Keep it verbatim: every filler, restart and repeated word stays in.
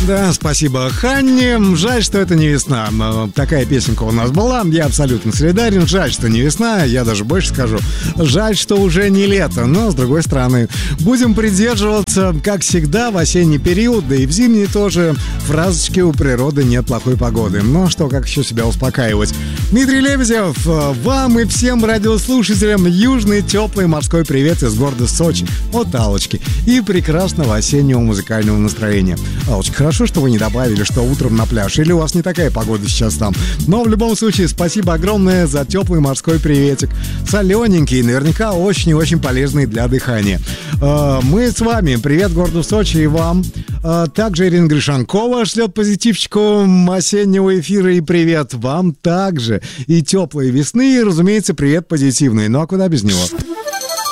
Да, спасибо, Ханне. Жаль, что это не весна. Такая песенка у нас была. Я абсолютно солидарен. Жаль, что не весна. Я даже больше скажу. Жаль, что уже не лето. Но, с другой стороны, будем придерживаться, как всегда, в осенний период, да и в зимний тоже. Фразочки: у природы нет плохой погоды. Ну что, как еще себя успокаивать? Дмитрий Лебедев, вам и всем радиослушателям южный теплый морской привет из города Сочи от Аллочки и прекрасного осеннего музыкального настроения. Аллочка, хорошо, что вы не добавили, что утром на пляж, или у вас не такая погода сейчас там. Но в любом случае, спасибо огромное за теплый морской приветик. Солененький, наверняка очень и очень полезный для дыхания. Мы с вами. Привет городу Сочи и вам. Также Ирина Гришанкова шлет позитивчику осеннего эфира, и привет вам также. И теплые весны, и, разумеется, привет позитивный. Ну а куда без него?